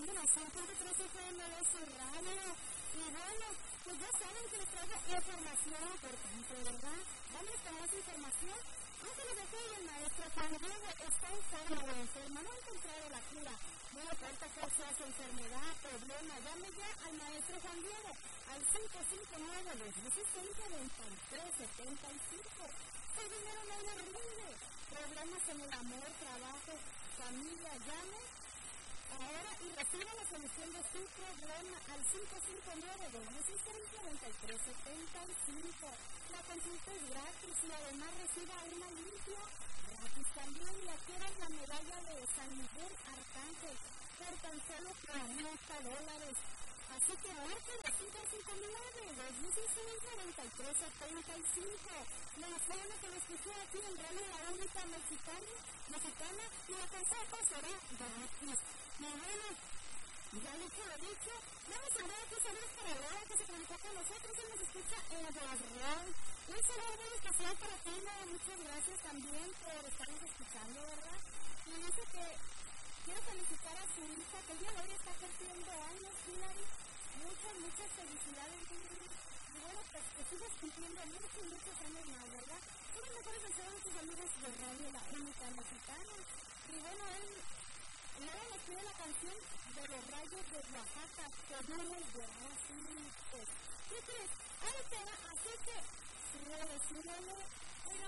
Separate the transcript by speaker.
Speaker 1: escuchando la 100.3 FM de su radio. Y bueno, pues ya saben que les traigo información importante, ¿verdad? Vamos con más información. Aunque les decía, el maestro Juan Diego está enfermo o enferma, no ha encontrado la cura. No importa cuál sea su enfermedad, problema, llame ya al maestro Juan Diego al 559-260-9375. El dinero no le rinde. Problemas en el amor, trabajo, familia, llame ahora y reciba la solución de su problema al 559-260-9375. La consulta es gratis y además reciba una limpia gratis. También le adquieran la medalla de San Miguel Arcángel por tan solo $40. Así que marque de 559-216-9375. Me suena que lo escuché aquí en Radio La Única Mexicana y la consulta será gratis. Y bueno, ya dicho lo dicho, vamos a ver aquí saludos para Laura que se comunicó con nosotros y nos escucha en las real. Un saludo muy especial para ti, muchas gracias también por estarnos escuchando, ¿verdad? Y dice que quiero felicitar a su hija que el día de hoy está cumpliendo años, Hilary. Muchas felicidades, y bueno, pues que sigas cumpliendo muchos años más, ¿verdad? Unos mejores deseos a tus amigos de Radio La Única Mexicana. Y bueno, luego nos pide la canción de los Rayos de Oaxaca, que viene de así, pues, ¿qué crees? Ahí te va, así que, súbele